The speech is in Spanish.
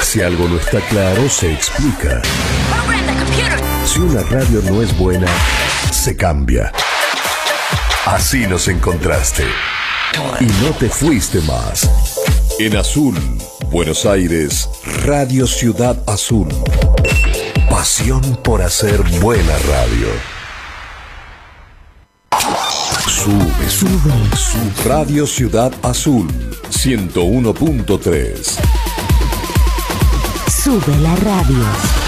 Si algo no está claro, se explica. Si una radio no es buena, se cambia. Así nos encontraste. Y no te fuiste más. En Azul, Buenos Aires, Radio Ciudad Azul. Pasión por hacer buena radio. Sube. Radio Ciudad Azul, 101.3. Sube la radio.